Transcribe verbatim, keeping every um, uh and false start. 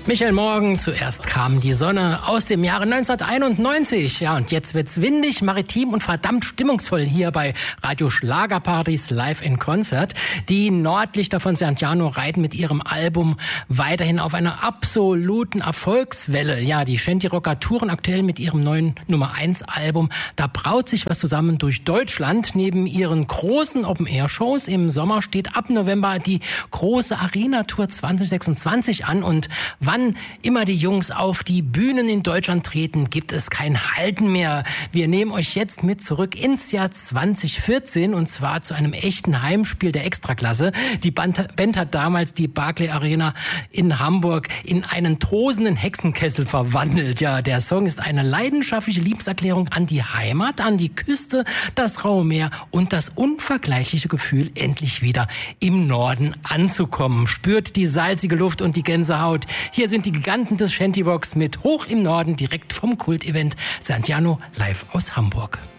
Michael Morgen, zuerst kam die Sonne aus dem Jahre neunzehnhunderteinundneunzig. Ja, und jetzt wird's windig, maritim und verdammt stimmungsvoll hier bei Radio Schlagerpartys Live in Concert. Die Nordlichter von Sant'Anno reiten mit ihrem Album weiterhin auf einer absoluten Erfolgswelle. Ja, die Shanty Rocker touren aktuell mit ihrem neuen Nummer eins Album. Da braut sich was zusammen durch Deutschland. Neben ihren großen Open-Air-Shows im Sommer steht ab November die große Arena-Tour zwanzig sechsundzwanzig an. Und wann immer die Jungs auf die Bühnen in Deutschland treten, gibt es kein Halten mehr. Wir nehmen euch jetzt mit zurück ins Jahr zwanzig vierzehn und zwar zu einem echten Heimspiel der Extraklasse. Die Band, Band hat damals die Barclay Arena in Hamburg in einen tosenden Hexenkessel verwandelt. Ja, der Song ist eine leidenschaftliche Liebeserklärung an die Heimat, an die Küste, das raue Meer und das unvergleichliche Gefühl, endlich wieder im Norden anzukommen. Spürt die salzige Luft und die Gänsehaut. Hier sind die Giganten des Shanty Rocks mit Hoch im Norden direkt vom Kultevent Sant'Anno live aus Hamburg.